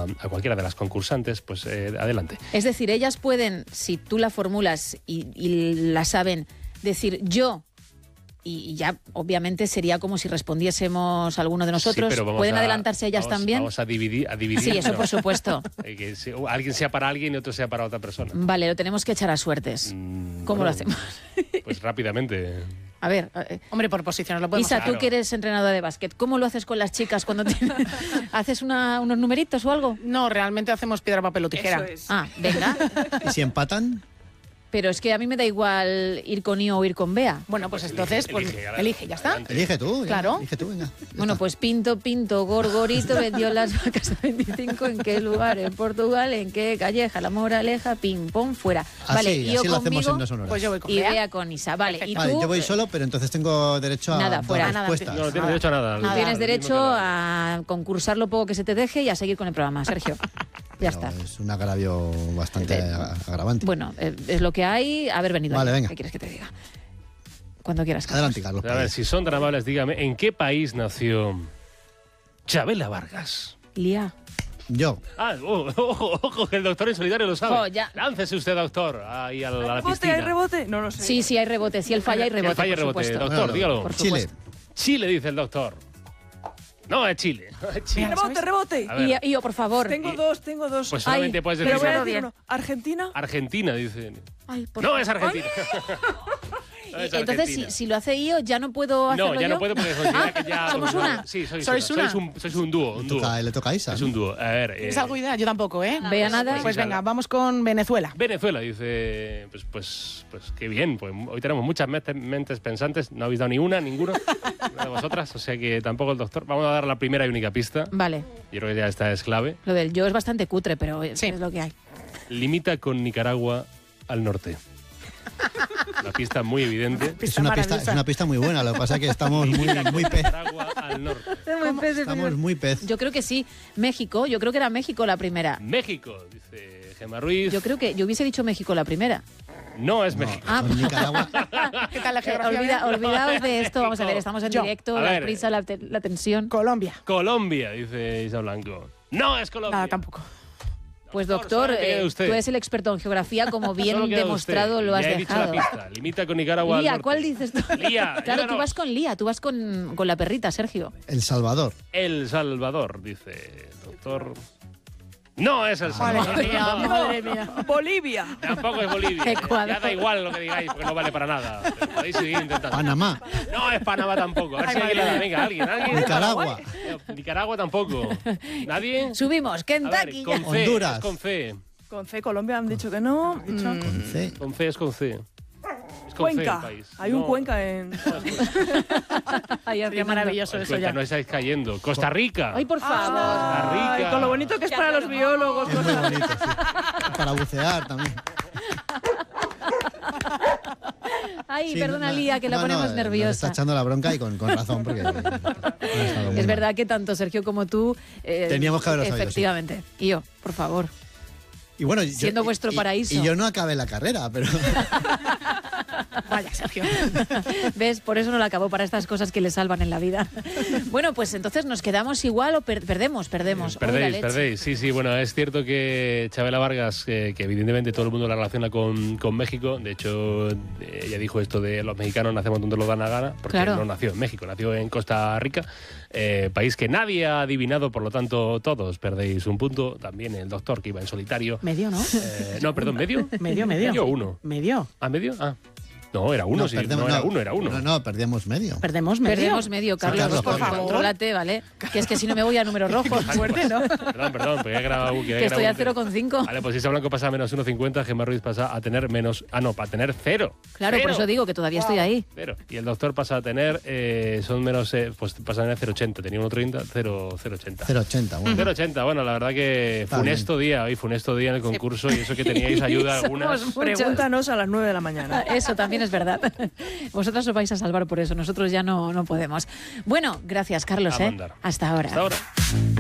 a cualquiera de las concursantes, pues adelante. Es decir, ellas pueden, si tú la formulas y la saben, decir yo, y ya obviamente sería como si respondiésemos alguno de nosotros. Sí, ¿Pueden adelantarse ellas también? Vamos a dividir. Sí, eso por supuesto. Que alguien sea para alguien y otro sea para otra persona. Vale, lo tenemos que echar a suertes. ¿Cómo lo hacemos? Pues rápidamente. A ver, hombre, por posiciones lo podemos Isa, hacer. tú que eres entrenadora de básquet, ¿cómo lo haces con las chicas cuando haces unos numeritos o algo? No, realmente hacemos piedra, papel o tijera. Eso es. Ah, venga. ¿Y si empatan? Pero es que a mí me da igual ir con I o ir con Bea. Bueno, pues entonces, elige, ya está. Adelante. Elige tú. Claro. Elige tú, venga. Bueno, pues Pinto, Gorgorito vendió las vacas a 25. ¿En qué lugar? En Portugal. ¿En qué calleja? La Moraleja, ping, pong, fuera. Vale, Así, y yo así lo hacemos conmigo en 2 horas. Pues yo voy con y Bea. Bea con Isa. Vale, y Vale, tú yo voy solo, pero entonces tengo derecho a Nada, dar fuera. respuestas. No tienes derecho a nada. Nada. tienes derecho Mismo que nada. a concursar lo poco que se te deje y a seguir con el programa, Sergio. Ya Pero está. es un agravio bastante agravante. Bueno, es lo que hay, haber venido. Vale, aquí. venga. ¿Qué quieres que te diga? Cuando quieras. Adelante, Carlos. A ver, si son tan amables, dígame, ¿en qué país nació Chabela Vargas? Lía. Yo. Ojo, que el doctor en solidario lo sabe. Jo, ya. Láncese usted, doctor, ahí a la ¿Rebote? piscina. ¿Hay rebote? No lo sé. Sí, hay rebote. Si él falla, hay rebote, falla, por rebote. supuesto. Doctor, dígalo. Por Chile. supuesto. Chile, dice el doctor. No, es Chile. Es Chile. Rebote. A ver. Y yo, por favor. Tengo dos. Pues solamente Ay, puedes Pero decir voy a Díselo decir bien. uno. ¿Argentina? Argentina, dice. Ay, por No, favor. es Argentina. No es Entonces, Argentina. si lo hace Io, ¿ya no puedo hacerlo No, ya yo? no puedo porque considera que ya... ¿Somos una? Sí, ¿Sois una? Sois un dúo. Le toca a Isa. Es un dúo. A ver... ¿Tienes algo de idea? Yo tampoco, ¿eh? Vea nada. Pues venga, vamos con Venezuela. Venezuela, dice... Pues qué bien. Pues hoy tenemos muchas mentes pensantes. No habéis dado ni una, ninguno. Una de vosotras. O sea que tampoco el doctor. Vamos a dar la primera y única pista. Vale. Yo creo que ya esta es clave. Lo del yo es bastante cutre, pero Sí. es lo que hay. Limita con Nicaragua al norte. Una pista muy evidente. Es una pista muy buena, lo que pasa es que estamos muy pez. Nicaragua al norte. Estamos muy pez. Yo creo que sí. México, yo creo que era México la primera. México, dice Gemma Ruiz. Yo creo que yo hubiese dicho México la primera. No es No, México. con Nicaragua. ¿Qué tal la geografía? Olvidaos de esto. Vamos a ver, estamos en Yo. directo, A la ver. prisa, la tensión. Colombia. Colombia, dice Isa Blanco. No es Colombia. Nada, tampoco. Pues doctor, solo queda usted. tú eres el experto en geografía, como bien Solo queda demostrado usted. lo has Ya he dicho la dejado. pista. Limita con Nicaragua al Lía, norte. ¿cuál dices tú? Lía, Claro, ayúdanos. tú vas con Lía, tú vas con la perrita, Sergio. El Salvador. El Salvador, dice doctor. No es El Salvador. Madre mía. Bolivia. Tampoco es Bolivia. Ecuador. Ya da igual lo que digáis, porque no vale para nada. Pero podéis seguir intentando. Panamá. No es Panamá tampoco. A ver si alguien le da. Venga, alguien. Nicaragua. Nicaragua tampoco. ¿Nadie? Subimos, A ver, Kentucky. con ya. C. Honduras. Es con C. Con C, Colombia han dicho que no. Con C. Con C es con C. Es con C el Cuenca. país. Hay un No, Cuenca en... Ay, Sería maravilloso eso Cuenca, ya. no estáis cayendo. Costa Rica. Ay, por favor. Costa Ay, Rica. con lo bonito que es para los biólogos. Es muy bonito, sí. Para bucear también. Ay, Sí, perdona, no, Lía, que la no, ponemos nos está nerviosa. echando la bronca y con razón, porque... Es verdad que tanto Sergio como tú... Teníamos que haberlo sabido, sí. efectivamente. Y yo, por favor. Y bueno, Siendo vuestro paraíso. Y yo no acabé la carrera, pero... Vaya, Sergio. ¿Ves? Por eso no la acabó, para estas cosas que le salvan en la vida. Bueno, pues entonces nos quedamos igual o perdemos. Uy, la leche. Perdéis. Sí, bueno, es cierto que Chabela Vargas, que evidentemente todo el mundo la relaciona con México, de hecho, ella dijo esto de los mexicanos nacemos donde lo dan la gana, porque Claro. no nació en México, nació en Costa Rica, país que nadie ha adivinado, por lo tanto, todos perdéis un punto. También el doctor, que iba en solitario. Medio, ¿no? No, perdón, ¿medio? Medio. ¿Medio o uno? Medio. ¿Ah, medio? Ah. No, era uno, sí. No, era uno. No, perdíamos medio. Perdemos medio. Perdemos medio, Carlos. Carlos, por por favor. favor. Contrólate, ¿vale? Que es que si no me voy a números rojos. Fuerte, ¿no? Perdón, porque he grabado... Que estoy a 0,5. Vale, pues Isa Blanco pasa a menos 1,50, Gemma Ruiz pasa a tener menos... Ah, no, para tener 0. Claro, por eso digo que todavía estoy ahí. 0. Y el doctor pasa a tener... son menos... pues pasa a tener 0,80. Tenía 1,30, 0,80. 0,80. Bueno. 0,80. Bueno, la verdad que Está funesto día. Hoy funesto día en el concurso y eso que teníais ayuda algunas. Somos muchos. Pregúntanos a las 9 de la mañana. Eso también es verdad. Vosotros os vais a salvar por eso. Nosotros ya no podemos. Bueno, gracias, Carlos. A mandar. Hasta ahora. Hasta ahora.